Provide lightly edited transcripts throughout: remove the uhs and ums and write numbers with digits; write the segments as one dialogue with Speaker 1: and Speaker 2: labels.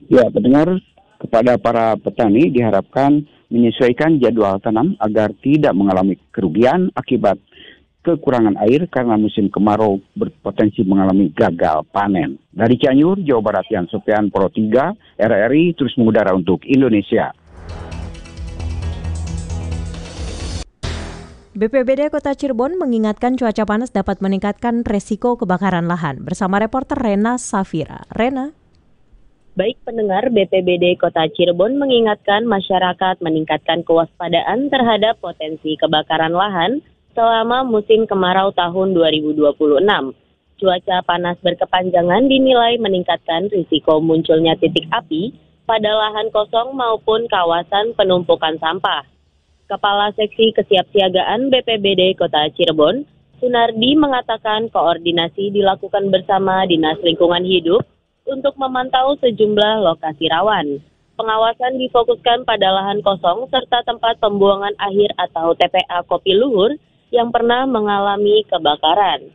Speaker 1: Ya, pendengar, kepada para petani diharapkan menyesuaikan jadwal tanam agar tidak mengalami kerugian akibat kekurangan air karena musim kemarau berpotensi mengalami gagal panen. Dari Cianjur, Jawa Barat, Yan Sofian, Pro 3, RRI terus mengudara untuk Indonesia.
Speaker 2: BPBD Kota Cirebon mengingatkan cuaca panas dapat meningkatkan resiko kebakaran lahan. Bersama reporter Rena Safira. Rena.
Speaker 3: Baik pendengar, BPBD Kota Cirebon mengingatkan masyarakat meningkatkan kewaspadaan terhadap potensi kebakaran lahan selama musim kemarau tahun 2026. Cuaca panas berkepanjangan dinilai meningkatkan risiko munculnya titik api pada lahan kosong maupun kawasan penumpukan sampah. Kepala Seksi Kesiapsiagaan BPBD Kota Cirebon, Sunardi, mengatakan koordinasi dilakukan bersama Dinas Lingkungan Hidup untuk memantau sejumlah lokasi rawan. Pengawasan difokuskan pada lahan kosong serta tempat pembuangan akhir atau TPA Kopi Luhur yang pernah mengalami kebakaran.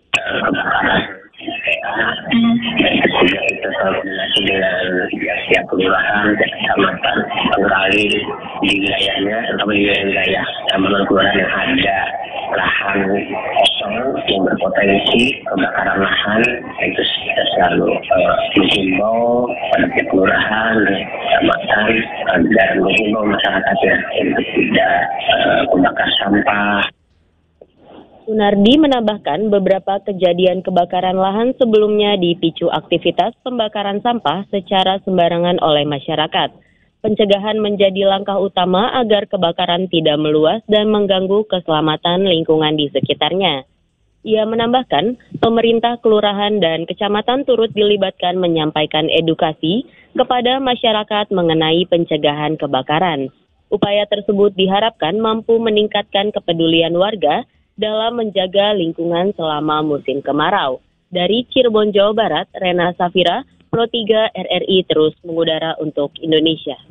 Speaker 4: Kita koordinasi dengan pihak kelurahan dan kecamatan mengurangi di wilayahnya, terutama di wilayah kecamatan kelurahan yang ada lahan kosong yang berpotensi kebakaran lahan. Itu kita selalu menghimbau pada pihak kelurahan dan kecamatan dan menghimbau masyarakatnya untuk tidak membakar sampah.
Speaker 3: Sunardi menambahkan beberapa kejadian kebakaran lahan sebelumnya dipicu aktivitas pembakaran sampah secara sembarangan oleh masyarakat. Pencegahan menjadi langkah utama agar kebakaran tidak meluas dan mengganggu keselamatan lingkungan di sekitarnya. Ia menambahkan, pemerintah, kelurahan, dan kecamatan turut dilibatkan menyampaikan edukasi kepada masyarakat mengenai pencegahan kebakaran. Upaya tersebut diharapkan mampu meningkatkan kepedulian warga dalam menjaga lingkungan selama musim kemarau. Dari Cirebon, Jawa Barat, Rena Safira, Pro 3 RRI terus mengudara untuk Indonesia.